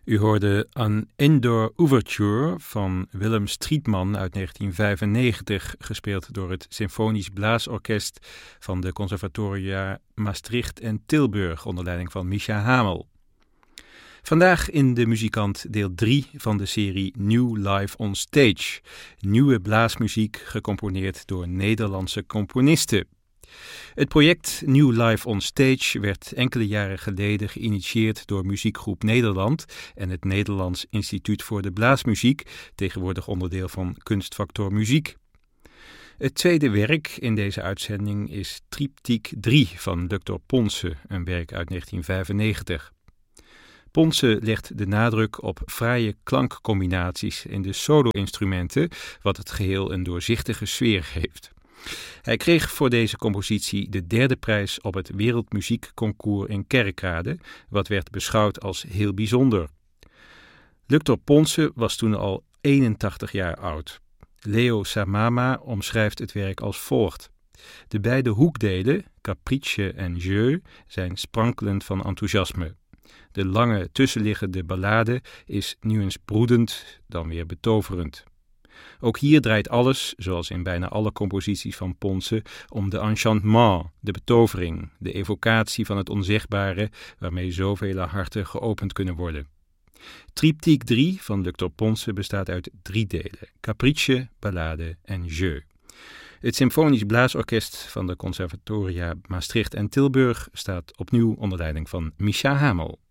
U hoorde An Indoor Overture van Willem Strietman uit 1995, gespeeld door het Symfonisch Blaasorkest van de Conservatoria Maastricht en Tilburg onder leiding van Mischa Hamel. Vandaag in De Muzikant deel 3 van de serie New Live on Stage. Nieuwe blaasmuziek gecomponeerd door Nederlandse componisten. Het project New Live on Stage werd enkele jaren geleden geïnitieerd door Muziekgroep Nederland en het Nederlands Instituut voor de Blaasmuziek, tegenwoordig onderdeel van Kunstfactor Muziek. Het tweede werk in deze uitzending is Triptyque 3 van Luctor Ponce, een werk uit 1995. Ponce legt de nadruk op fraaie klankcombinaties in de solo-instrumenten, wat het geheel een doorzichtige sfeer geeft. Hij kreeg voor deze compositie de derde prijs op het Wereldmuziekconcours in Kerkrade, wat werd beschouwd als heel bijzonder. Luctor Ponce was toen al 81 jaar oud. Leo Samama omschrijft het werk als volgt. De beide hoekdelen, capricce en jeu, zijn sprankelend van enthousiasme. De lange tussenliggende ballade is nu eens broedend, dan weer betoverend. Ook hier draait alles, zoals in bijna alle composities van Ponce, om de enchantement, de betovering, de evocatie van het onzegbare, waarmee zoveel harten geopend kunnen worden. Triptyque 3 van Luctor Ponce bestaat uit 3 delen, capricce, ballade en jeu. Het Symfonisch Blaasorkest van de Conservatoria Maastricht en Tilburg staat opnieuw onder leiding van Mischa Hamel.